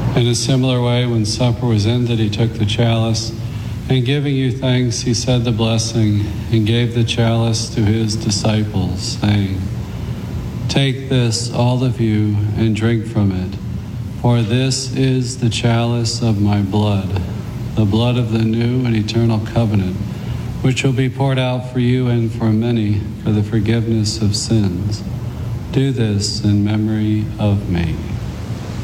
In a similar way, when supper was ended, he took the chalice, and giving you thanks, he said the blessing and gave the chalice to his disciples, saying, "Take this, all of you, and drink from it, for this is the chalice of my blood, the blood of the new and eternal covenant, which will be poured out for you and for many for the forgiveness of sins. Do this in memory of me."